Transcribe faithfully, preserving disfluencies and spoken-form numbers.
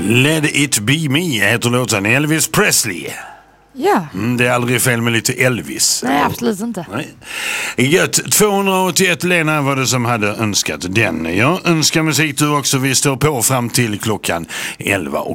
Let it be me heter låten Elvis Presley. Ja. Mm, det är aldrig fel med lite Elvis. Nej, absolut inte. Nej. Gött. tvåhundraåttioett Lena var det som hade önskat den. Jag önskar musik du också. Vi står på fram till klockan elva och